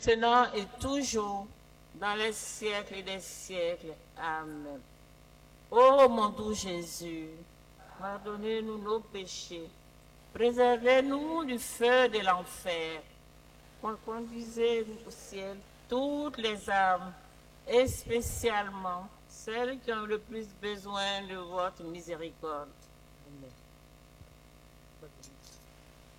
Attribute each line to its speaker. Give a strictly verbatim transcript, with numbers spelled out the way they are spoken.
Speaker 1: maintenant et toujours, dans les siècles des siècles. Amen. Ô mon doux Jésus, pardonnez-nous nos péchés, préservez-nous du feu de l'enfer, conduisez au ciel toutes les âmes, et spécialement celles qui ont le plus besoin de votre miséricorde. Amen.